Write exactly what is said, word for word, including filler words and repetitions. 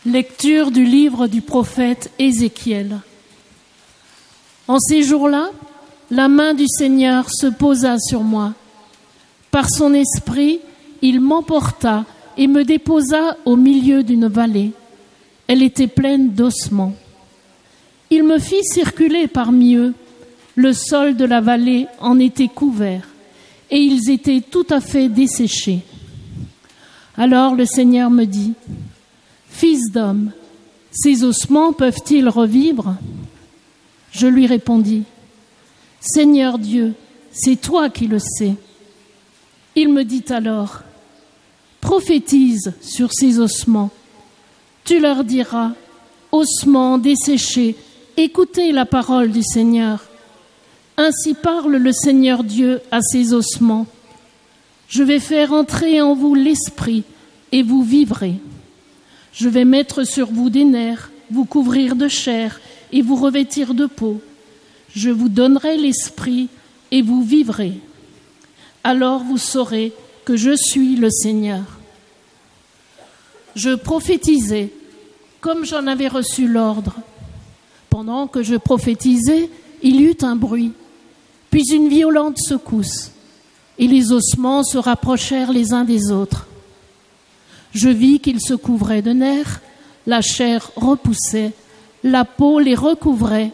Lecture du livre du prophète Ézéchiel. En ces jours-là, la main du Seigneur se posa sur moi. Par son esprit, il m'emporta et me déposa au milieu d'une vallée. Elle était pleine d'ossements. Il me fit circuler parmi eux. Le sol de la vallée en était couvert, et ils étaient tout à fait desséchés. Alors le Seigneur me dit: Fils d'homme, ces ossements peuvent-ils revivre ? Je lui répondis: Seigneur Dieu, c'est toi qui le sais. Il me dit alors: Prophétise sur ces ossements. Tu leur diras: Ossements desséchés, écoutez la parole du Seigneur. Ainsi parle le Seigneur Dieu à ces ossements. Je vais faire entrer en vous l'esprit et vous vivrez. Je vais mettre sur vous des nerfs, vous couvrir de chair et vous revêtir de peau. Je vous donnerai l'esprit et vous vivrez. Alors vous saurez que je suis le Seigneur. Je prophétisais comme j'en avais reçu l'ordre. Pendant que je prophétisais, il y eut un bruit, puis une violente secousse, et les ossements se rapprochèrent les uns des autres. Je vis qu'ils se couvraient de nerfs, la chair repoussait, la peau les recouvrait,